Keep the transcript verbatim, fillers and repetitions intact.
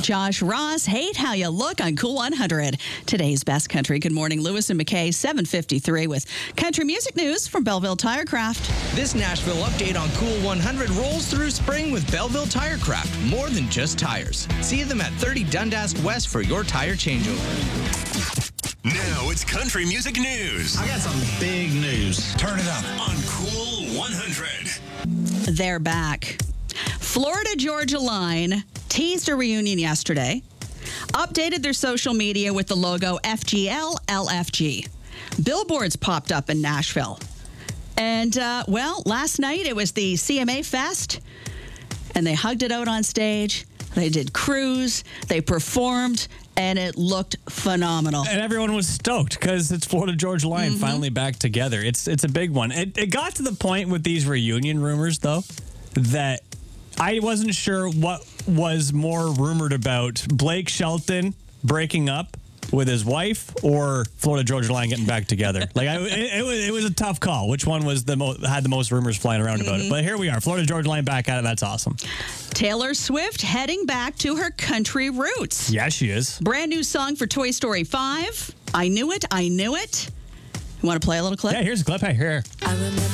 Josh Ross, hate how you look on Cool one hundred. Today's best country. Good morning, Lewis and McKay, seven fifty-three with country music news from Belleville Tirecraft. This Nashville update on Cool one hundred rolls through spring with Belleville Tirecraft. More than just tires. See them at thirty Dundas West for your tire changeover. Now it's country music news. I got some big news. Turn it up on Cool one hundred. They're back. Florida Georgia Line teased a reunion yesterday, updated their social media with the logo F G L L F G. Billboards popped up in Nashville. And, uh, well, last night it was the C M A Fest, and they hugged it out on stage. They did crews, they performed, and it looked phenomenal. And everyone was stoked because it's Florida Georgia Line mm-hmm. finally back together. It's it's a big one. It, it got to the point with these reunion rumors, though, that I wasn't sure what was more rumored about, Blake Shelton breaking up with his wife or Florida Georgia Line getting back together. Like I, it, it was it was a tough call. Which one was the mo- had the most rumors flying around mm-hmm. about it? But here we are, Florida Georgia Line back at it. That's awesome. Taylor Swift heading back to her country roots. Yeah, she is. Brand new song for Toy Story five. I Knew It, I Knew It. You want to play a little clip? Yeah, here's a clip. Hey, here. I remember